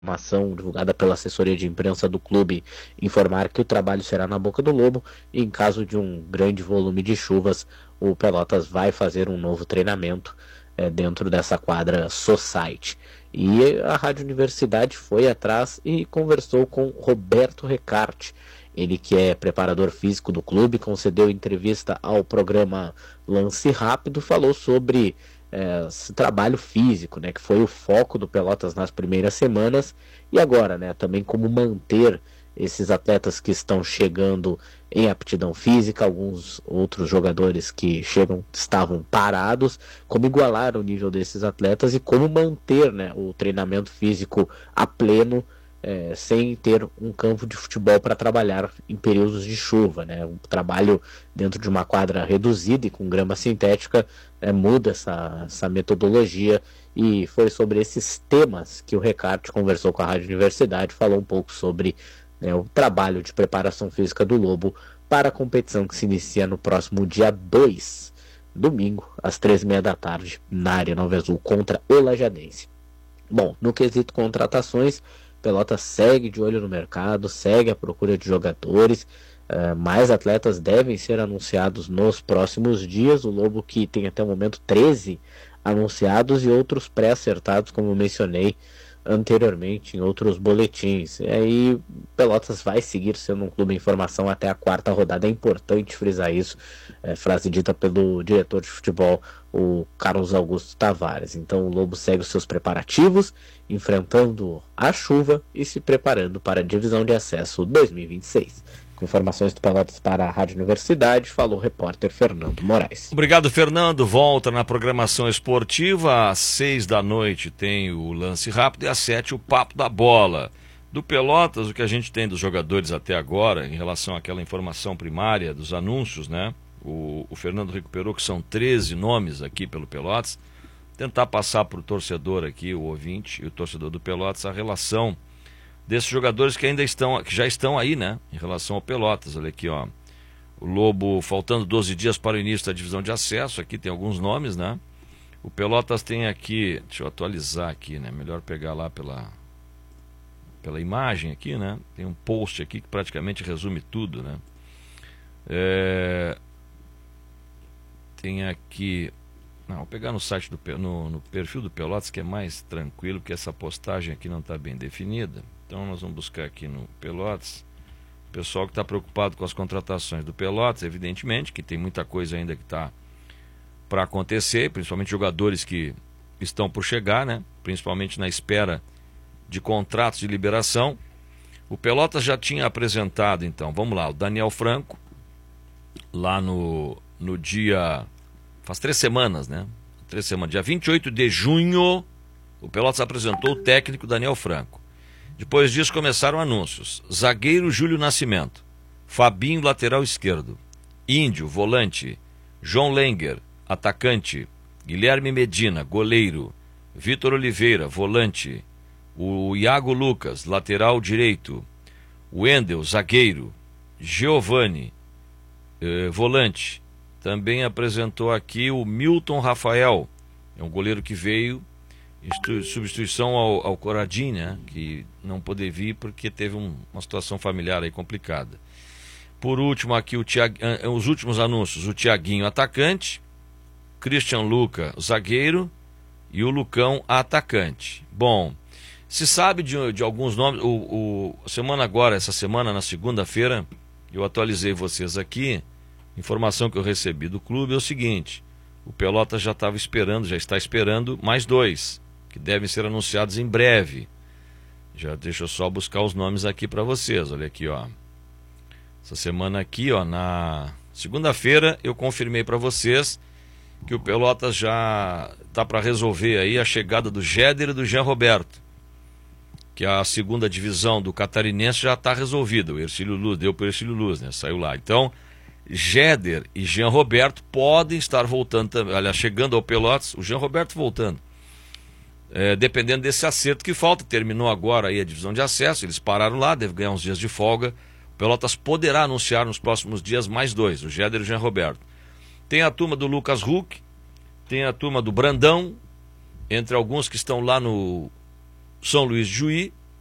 informação divulgada pela assessoria de imprensa do clube informar que o trabalho será na Boca do Lobo e em caso de um grande volume de chuvas, o Pelotas vai fazer um novo treinamento dentro dessa quadra Society. E a Rádio Universidade foi atrás e conversou com Roberto Recarte, ele que é preparador físico do clube, concedeu entrevista ao programa Lance Rápido, falou sobre esse trabalho físico, né, que foi o foco do Pelotas nas primeiras semanas, e agora, né, também como manter esses atletas que estão chegando em aptidão física, alguns outros jogadores que chegam estavam parados, como igualar o nível desses atletas e como manter, né, o treinamento físico a pleno, sem ter um campo de futebol para trabalhar em períodos de chuva, né? Um trabalho dentro de uma quadra reduzida e com grama sintética muda essa metodologia, e foi sobre esses temas que o Recarte conversou com a Rádio Universidade, falou um pouco sobre o trabalho de preparação física do Lobo para a competição que se inicia no próximo dia 2, domingo, às 13h30 da tarde, na Arena Nova Azul, contra o Lajadense. Bom, no quesito contratações, Pelotas segue de olho no mercado, segue a procura de jogadores, mais atletas devem ser anunciados nos próximos dias. O Lobo, que tem até o momento 13 anunciados e outros pré-acertados, como eu mencionei anteriormente em outros boletins. E aí Pelotas vai seguir sendo um clube em formação até a 4ª rodada. É importante frisar isso, frase dita pelo diretor de futebol, o Carlos Augusto Tavares. Então o Lobo segue os seus preparativos, enfrentando a chuva e se preparando para a divisão de acesso 2026. Com informações do Pelotas para a Rádio Universidade, falou o repórter Fernando Moraes. Obrigado, Fernando. Volta na programação esportiva. Às 6 da noite tem o Lance Rápido e às 7 o Papo da Bola. Do Pelotas, o que a gente tem dos jogadores até agora, em relação àquela informação primária dos anúncios, né? O Fernando recuperou que são 13 nomes aqui pelo Pelotas. Tentar passar para o torcedor aqui, o ouvinte e o torcedor do Pelotas, a relação desses jogadores que ainda estão, que já estão aí, né? Em relação ao Pelotas. Olha aqui, ó. O Lobo, faltando 12 dias para o início da divisão de acesso, aqui tem alguns nomes, né? O Pelotas tem aqui, deixa eu atualizar aqui, né? Melhor pegar lá pela imagem aqui, né? Tem um post aqui que praticamente resume tudo, né? Tem aqui... Não, vou pegar no site no perfil do Pelotas, que é mais tranquilo, porque essa postagem aqui não está bem definida. Então nós vamos buscar aqui no Pelotas. O pessoal que está preocupado com as contratações do Pelotas, evidentemente, que tem muita coisa ainda que está para acontecer, principalmente jogadores que estão por chegar, né? Principalmente na espera de contratos de liberação. O Pelotas já tinha apresentado, então, vamos lá, o Daniel Franco, lá no dia... Faz 3 semanas, né? 3 semanas. Dia 28 de junho, o Pelotas apresentou o técnico Daniel Franco. Depois disso começaram anúncios. Zagueiro Júlio Nascimento. Fabinho, lateral esquerdo. Índio, volante. João Lenger, atacante. Guilherme Medina, goleiro. Vitor Oliveira, volante. O Iago Lucas, lateral direito. Wendel, zagueiro. Giovani, volante. Também apresentou aqui o Milton Rafael, é um goleiro que veio em substituição ao Coradinho, né, que não pôde vir porque teve uma situação familiar aí complicada. Por último aqui os últimos anúncios, o Tiaguinho, atacante, Christian Luca, zagueiro, e o Lucão, atacante. Bom, se sabe de alguns nomes, essa semana, na segunda-feira, eu atualizei vocês aqui. Informação que eu recebi do clube é o seguinte: o Pelotas já está esperando mais 2, que devem ser anunciados em breve. Já deixa eu só buscar os nomes aqui para vocês. Olha aqui, ó. Essa semana aqui, ó, na segunda-feira, eu confirmei para vocês que o Pelotas já está para resolver aí a chegada do Jéder e do Jean Roberto, que a segunda divisão do Catarinense já está resolvida. O Ercílio Luz deu para o Ercílio Luz, né? Saiu lá. Então, Jéder e Jean Roberto podem estar voltando, aliás, chegando ao Pelotas, o Jean Roberto voltando, dependendo desse acerto que falta. Terminou agora aí a divisão de acesso, eles pararam lá, deve ganhar uns dias de folga. O Pelotas poderá anunciar nos próximos dias mais 2, o Jéder e o Jean Roberto. Tem a turma do Lucas Huck, tem a turma do Brandão, entre alguns que estão lá no São Luís de Juí,